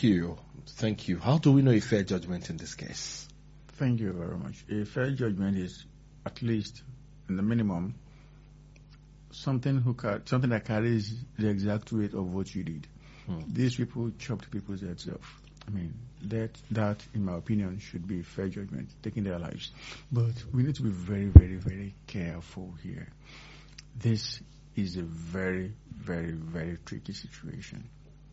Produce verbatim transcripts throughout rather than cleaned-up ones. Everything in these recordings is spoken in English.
Thank you. Thank you. How do we know a fair judgment in this case? Thank you very much. A fair judgment is at least, in the minimum, something who ca- something that carries the exact weight of what you did. Hmm. These people chopped people's heads off. I mean, that, that, in my opinion, should be fair judgment, taking their lives. But we need to be very, very, very careful here. This is a very, very, very tricky situation.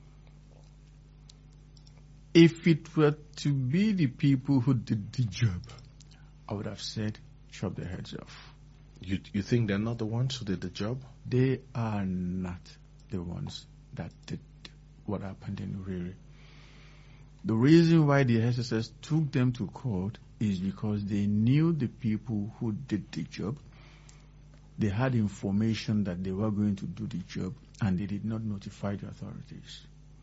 If it were to be the people who did the job, I would have said, chop their heads off. You you think they're not the ones who did the job? They are not the ones that did what happened in Uriri. The reason why the S S S took them to court is because they knew the people who did the job. They had information that they were going to do the job, and they did not notify the authorities.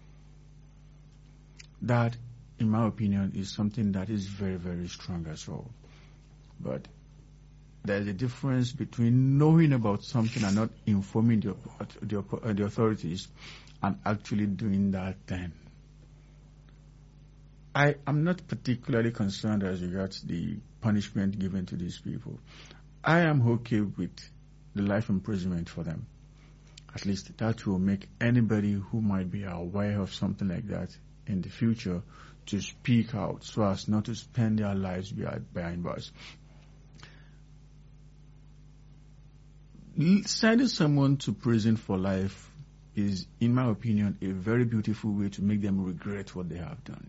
That, in my opinion, is something that is very, very strong as well. But there's a difference between knowing about something and not informing the, the, the authorities and actually doing that then. I am not particularly concerned as regards the punishment given to these people. I am okay with the life imprisonment for them. At least that will make anybody who might be aware of something like that in the future to speak out so as not to spend their lives behind bars. Sending someone to prison for life is, in my opinion, a very beautiful way to make them regret what they have done.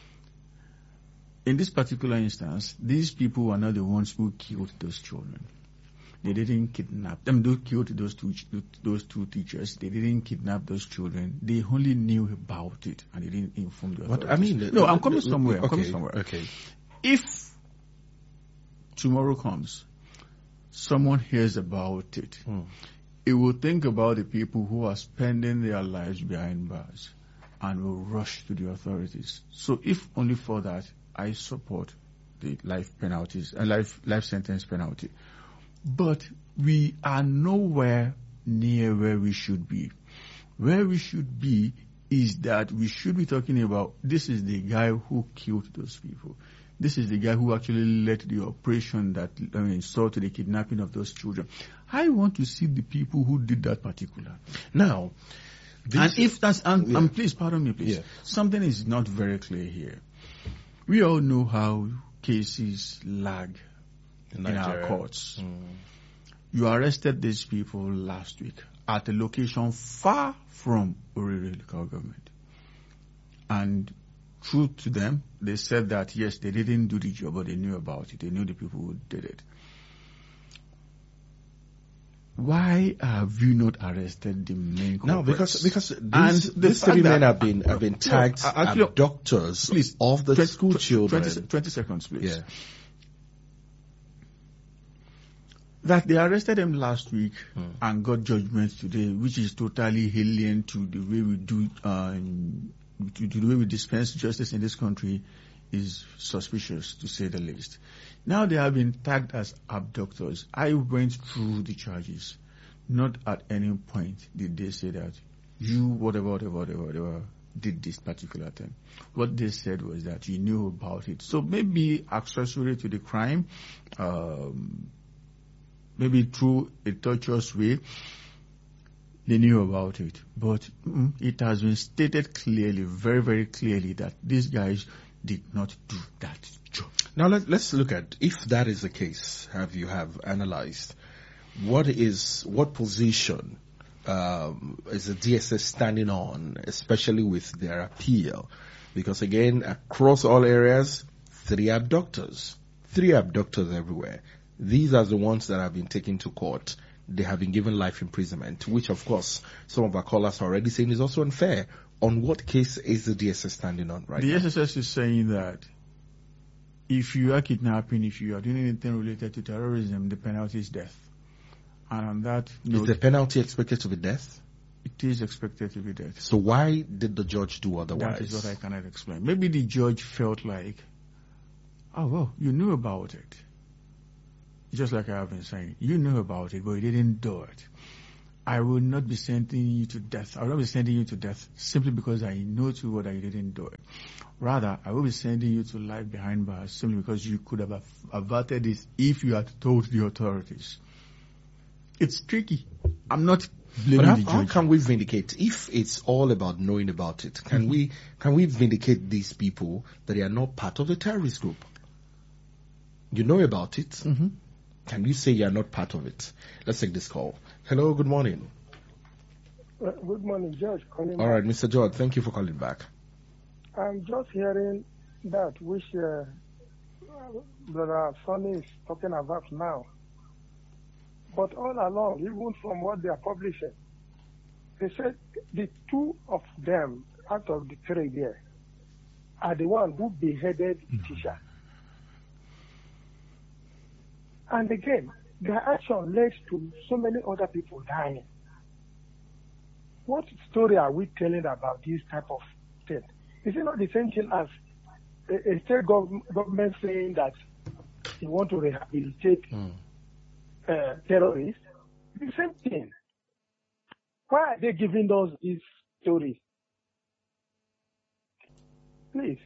In this particular instance, these people were not the ones who killed those children. They didn't kidnap them. They killed those two those two teachers. They didn't kidnap those children. They only knew about it and they didn't inform the authorities. But I mean, no, I'm coming somewhere. I'm okay, coming somewhere. Okay. If tomorrow comes, someone hears about it, hmm. it will think about the people who are spending their lives behind bars and will rush to the authorities. So if only for that, I support the life penalties, a uh, life life sentence penalty. But we are nowhere near where we should be. Where we should be is that we should be talking about this is the guy who killed those people. This is the guy who actually led the operation that I mean, saw to the kidnapping of those children. I want to see the people who did that particular. Now, and if that's, and, yeah. and please, pardon me, please. Yeah. Something is not very clear here. We all know how cases lag in, in our courts. Mm. You arrested these people last week at a location far from Uriri local government. And true to them, they said that, yes, they didn't do the job, but they knew about it. They knew the people who did it. Why have you not arrested the main culprits? No, because because these, these three men have been have been tagged no, actually, abductors please, of the twenty, school children. twenty, twenty seconds, please. Yeah. That they arrested them last week hmm. and got judgment today, which is totally alien to the way we do, um, to, to the way we dispense justice in this country, is suspicious, to say the least. Now they have been tagged as abductors. I went through the charges. Not at any point did they say that you, whatever, whatever, whatever, whatever, did this particular thing. What they said was that you knew about it. So maybe accessory to the crime, um, maybe through a tortuous way, they knew about it. But mm, it has been stated clearly, very, very clearly, that these guys did not do that job. Now let, let's look at, if that is the case, have you have analyzed, what is, what position um, is the D S S standing on, especially with their appeal? Because again, across all areas, three abductors, three abductors everywhere. These are the ones that have been taken to court. They have been given life imprisonment, which of course some of our callers are already saying is also unfair. On what case is the D S S standing on right the now? The S S S is saying that if you are kidnapping, if you are doing anything related to terrorism, the penalty is death. And on that note, is the penalty expected to be death? It is expected to be death. So why did the judge do otherwise? That is what I cannot explain. Maybe the judge felt like, oh, well, you knew about it. Just like I have been saying, you knew about it, but you didn't do it. I will not be sending you to death. I will not be sending you to death simply because I know too well that you didn't do it. Rather, I will be sending you to life behind bars simply because you could have averted this if you had told the authorities. It's tricky. I'm not blaming But how, the judge. how can we vindicate if it's all about knowing about it? Can Mm-hmm. we can we vindicate these people that they are not part of the terrorist group? You know about it. Mm-hmm. Can you say you are not part of it? Let's take this call. Hello, good morning. Uh, good morning, George. Calling All back. right, Mister George, thank you for calling back. I'm just hearing that which uh, Brother Sonny is talking about now. But all along, even from what they are publishing, they said the two of them out of the three there are the one who beheaded the teacher. And again, their action led to so many other people dying. What story are we telling about this type of thing? Is it not the same thing as a, a state gov- government saying that they want to rehabilitate Mm. uh, terrorists? The same thing. Why are they giving us these stories? Please.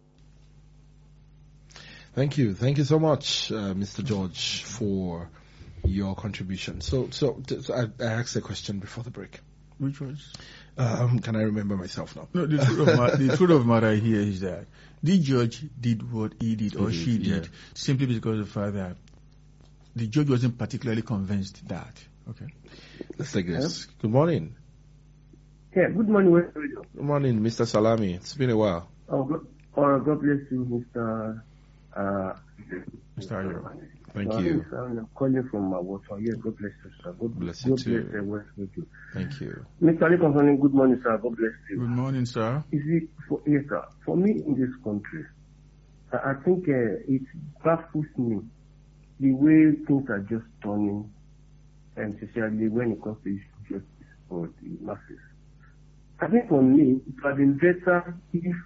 Thank you. Thank you so much, uh, Mister George, for your contribution. So, so, so I, I asked a question before the break. Which was? Um, can I remember myself now? No, the truth of ma- the truth of matter here is that the judge did what he did or He she did, yeah. did simply because of the fact that the judge wasn't particularly convinced that. Okay. Let's take this. Good morning. Yeah, good morning, West Radio. Good morning, Mister Salami. It's been a while. Oh, God, oh, God bless you, Mister Uh, Mister Ayo. Thank uh, you. sir, I'm calling from uh, Water. Yeah, God bless you, sir. God Bless you God too. bless uh, West Radio. Thank you. Mister Ali Concerning, good morning, sir. God bless you. Good morning, sir. You see, for, yes, sir. For me in this country, I, I think uh, it baffles me the way things are just turning, and especially when it comes to justice for the masses. I think for me, it would have been better if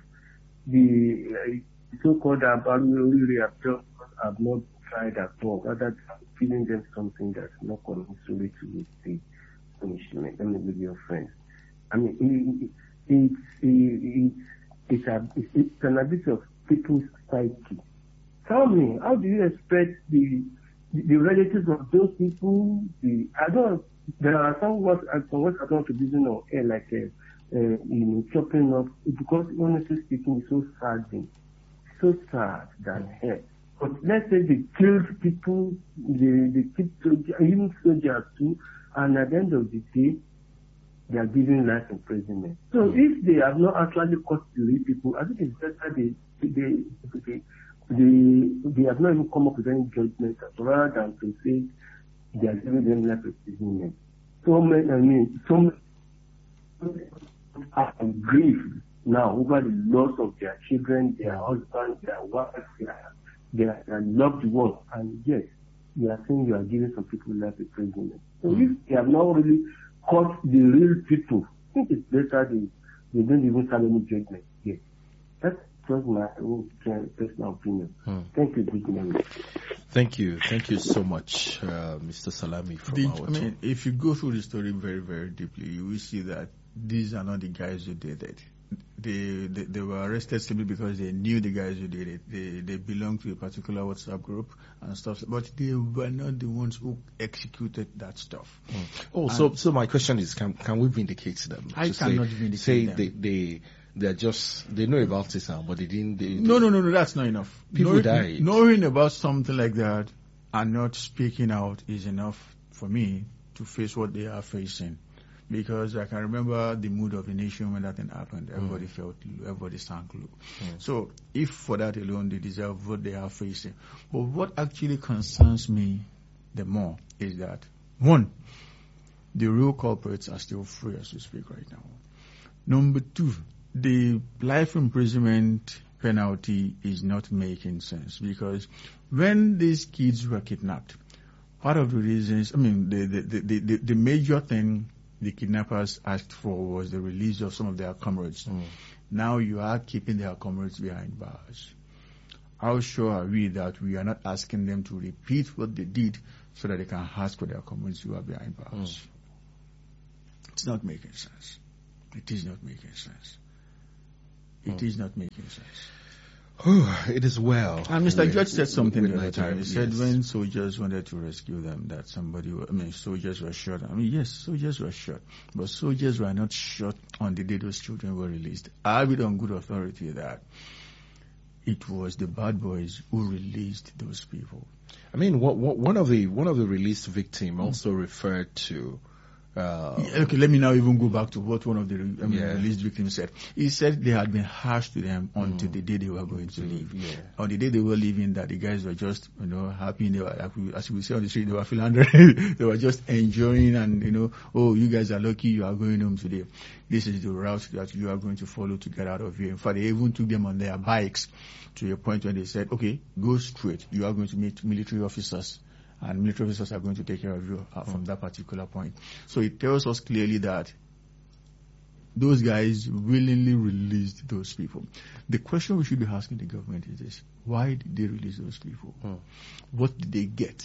the uh, so-called Abalu abductors have not tried at all, rather than giving them something that's not commensurate with the punishment. Let me give you a friend. I mean, it, it, it, it, it's, a, it's an abuse of people's psyche. Tell me, how do you expect the the, the relatives of those people? The I don't. There are some words, some words I don't want to use on air, like uh, uh, you know, chopping up, because honestly speaking, it's so sad. So sad that hell. But let's say they killed people, they, they killed soldiers, even soldiers too, and at the end of the day, they are given life imprisonment. So mm. if they have not actually caught the real people, I think it's better they they they, they, they have not even come up with any judgment rather than to say they are giving them life imprisonment. So many, I mean, so many are grieved now over the loss of their children, their husbands, their wives, their, their, their loved ones. And yes, you are saying you are giving some people life imprisonment. So mm. if they have not really caught the real people, I think it's better they, they don't even have any judgment yet. That's just my own personal opinion. Mm. Thank you, good morning. Thank you. Thank you so much, uh, Mister Salami from the, our I mean, if you go through the story very, very deeply, you will see that these are not the guys who did it. They, they they were arrested simply because they knew the guys who did it. They they belonged to a particular WhatsApp group and stuff, but they were not the ones who executed that stuff. Mm. Oh, and so so my question is, can can we vindicate them? I Just cannot say, vindicate say them. they they they're just they know about it now, but they didn't. They, no, no, no, no. That's not enough. People knowing, died. Knowing about something like that and not speaking out is enough for me to face what they are facing. Because I can remember the mood of the nation when that thing happened. Everybody mm. felt, everybody sank low. Mm. So if for that alone they deserve what they are facing. But what actually concerns me the more is that, one, the real culprits are still free as we speak right now. Number two, the life imprisonment penalty is not making sense, because when these kids were kidnapped, part of the reasons, I mean, the, the, the, the, the major thing the kidnappers asked for was the release of some of their comrades. Mm. Now you are keeping their comrades behind bars. How sure are we that we are not asking them to repeat what they did so that they can ask for their comrades who are behind bars? It's not making sense. It is not making sense. It Hmm. is not making sense. It is well. And Mister with- George said something with the other time. He said yes. when soldiers wanted to rescue them, that somebody, wa- I mean, soldiers were shot. I mean, yes, soldiers were shot, but soldiers were not shot on the day those children were released. I have it on good authority that it was the bad boys who released those people. I mean, what, what, one of the one of the released victim also referred to. Uh, Yeah, okay, let me now even go back to what one of the re- I mean, Yeah. released victims said. He said they had been harsh to them until the day they were going to leave. yeah. On the day they were leaving, that the guys were just, you know, happy. They were, like we, as we say on the street, they were philandering. They were just enjoying and, you know, oh, you guys are lucky you are going home today. This is the route that you are going to follow to get out of here. In fact, they even took them on their bikes to a point where they said, okay, go straight. You are going to meet military officers, and military officers are going to take care of you uh, from that particular point. So it tells us clearly that those guys willingly released those people. The question we should be asking the government is this: why did they release those people? Hmm. What did they get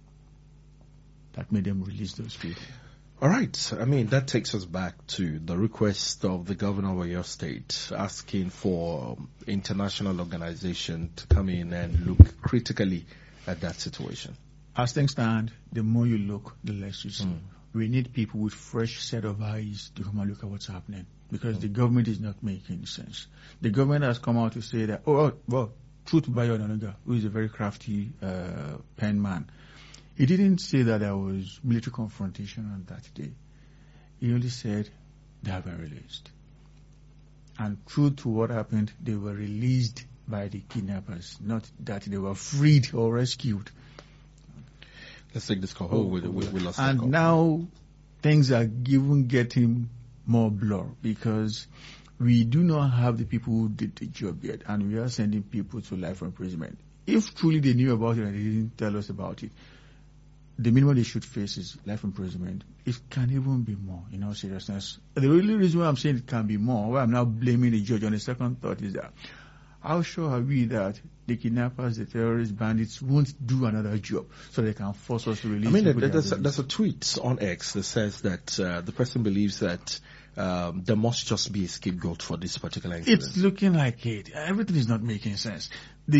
that made them release those people? All right. I mean, that takes us back to the request of the governor of your state asking for um, international organization to come in and look critically at that situation. As things stand, the more you look, the less you see. Mm. We need people with fresh set of eyes to come and look at what's happening, because mm. the government is not making sense. The government has come out to say that, oh, oh well, Truth Bayo Onanuga, who is a very crafty uh, pen man, he didn't say that there was military confrontation on that day. He only said they have been released. And true to what happened, they were released by the kidnappers, not that they were freed or rescued. Let's take this call. Oh, we, we, we lost that and call. now things are even getting more blur, because we do not have the people who did the job yet, and we are sending people to life imprisonment. If truly they knew about it and they didn't tell us about it, the minimum they should face is life imprisonment. It can even be more, in all seriousness. The only reason why I'm saying it can be more, why I'm now blaming the judge on the second thought, is that how sure are we that the kidnappers, the terrorists, bandits won't do another job so they can force us to release I mean, people there- they there's, a, have there's a tweet on X that says that uh, the person believes that um, there must just be a scapegoat for this particular incident. It's looking like it. Everything is not making sense.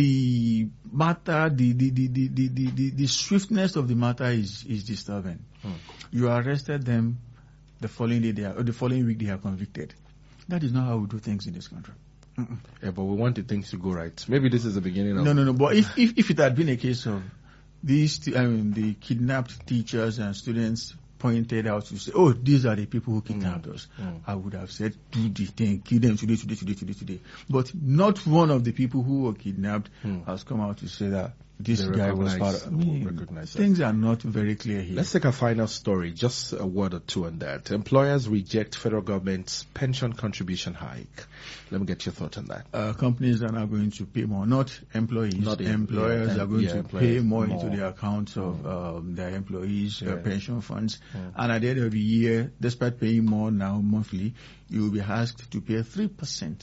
The matter, the the, the, the, the, the, the, the swiftness of the matter is, is disturbing. Hmm. You arrested them, the following day they are, or the following week they are convicted. That is not how we do things in this country. Mm-mm. Yeah, but we want the things to go right. Maybe this is the beginning of... No, no, no. But if, if, if it had been a case of these, I mean, the kidnapped teachers and students pointed out to say, oh, these are the people who kidnapped Mm. us, Mm. I would have said, do the thing, kill them today, today, today, today, today. But not one of the people who were kidnapped Mm. has come out to say that this They guy was recognize- part of. I mean, recognize that. things are not very clear here. Let's take a final story, just a word or two on that. Employers reject federal government's pension contribution hike. Let me get your thought on that. Uh, companies are now going to pay more, not employees. Not the- employers yeah, are going yeah, to employers pay more, more. into the accounts of um, their employees' Yeah. uh, pension funds. Yeah. And at the end of the year, despite paying more now monthly, you will be asked to pay three percent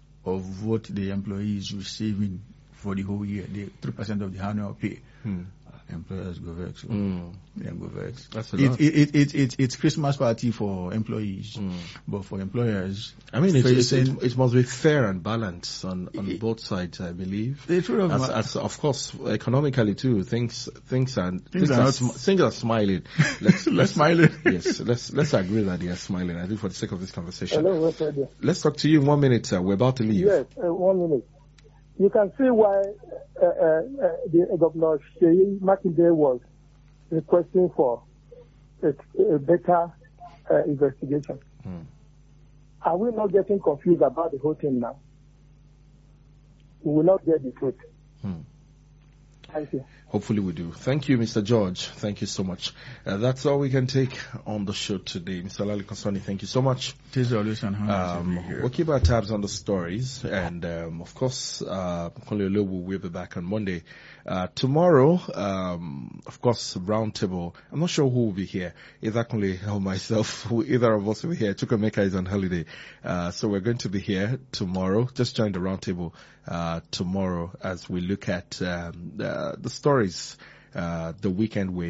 of what the employee is receiving for the whole year, the three percent of the annual pay. Hmm. Employers go vex. so Mm. They go vex. That's a It, lot. it, it, it, it, it's Christmas party for employees, Mm. but for employers, I mean, it, it, facing- it, it must be fair and balanced on, on It- both sides, I believe. the truth of As, ma- as of course, economically too, things things are things, are are, not- sm- things are smiling. Let's Let's smile it. yes, let's let's agree that they are smiling. I think for the sake of this conversation. Hello, what's there? Let's talk to you in one minute. Sir. We're about to leave. Yes, uh, one minute. You can see why uh, uh, uh, the uh, Governor Sheyi Makinde was requesting for a, a better uh, investigation. Hmm. Are we not getting confused about the whole thing now? We will not get the truth. Hmm. Thank you. Hopefully we do. Thank you, Mister George. Thank you so much. Uh, that's all we can take on the show today. Mister Lali Konsoni, thank you so much. It is always an honor to be Um, here. we'll keep our tabs on the stories, and um, of course, uh, Kole Olobu will be back on Monday. Uh, tomorrow, um, of course, roundtable. I'm not sure who will be here. Either Kole or myself, who, either of us will be here. Chukwemeka is on holiday, uh, so we're going to be here tomorrow. Just join the roundtable uh, tomorrow as we look at um, the, the stories uh, the weekend way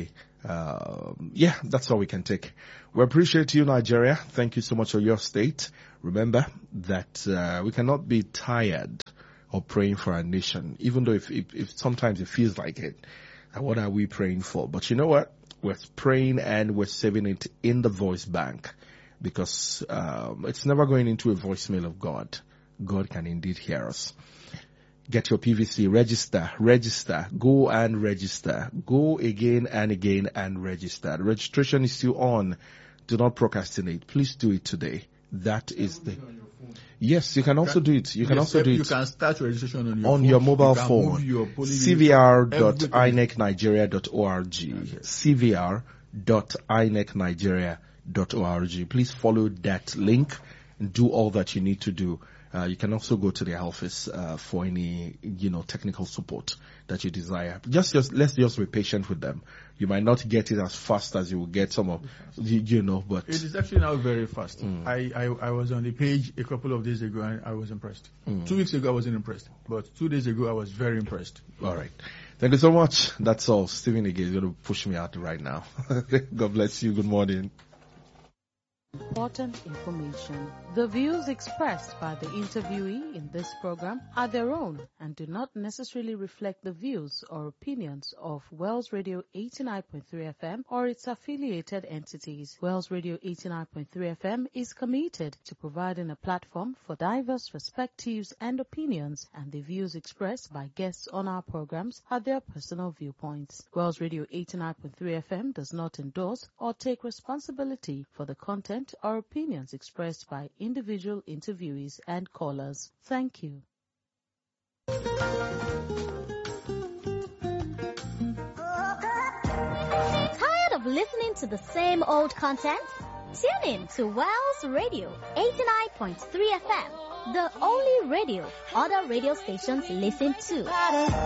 Um, yeah, that's all we can take. We appreciate you, Nigeria. Thank you so much for your state. Remember that uh, we cannot be tired of praying for our nation, even though if, if, if sometimes it feels like it. And what are we praying for? But you know what? We're praying and we're saving it in the voice bank, because um, it's never going into a voicemail of God. God can indeed hear us. Get your P V C, register, register, go and register, go again and again and register. The registration is still on. Do not procrastinate. Please do it today. That is the... Yes, you can also do it. You can Yes, also do you it can start your registration on your on phone. your mobile You can phone. move your polling c v r dot everything. i n e c nigeria dot org. c v r dot i n e c nigeria dot org. Please follow that link and do all that you need to do. Uh, you can also go to the office uh, for any, you know, technical support that you desire. Just, just let's just be patient with them. You might not get it as fast as you will get some of, you, you know, but It is actually now very fast. Mm. I, I, I was on the page a couple of days ago and I was impressed. Mm. Two weeks ago I wasn't impressed, but two days ago I was very impressed. all right. Thank you so much. That's all. Stephen again is going to push me out right now. God bless you. Good morning. Important information. The views expressed by the interviewee in this program are their own and do not necessarily reflect the views or opinions of Wells Radio eighty-nine point three F M or its affiliated entities. Wells Radio eighty-nine point three F M is committed to providing a platform for diverse perspectives and opinions, and the views expressed by guests on our programs are their personal viewpoints. Wells Radio eighty-nine point three F M does not endorse or take responsibility for the content or opinions expressed by individual interviewees and callers. Thank you. Tired of listening to the same old content? Tune in to Wells Radio eighty-nine point three F M, the only radio other radio stations listen to.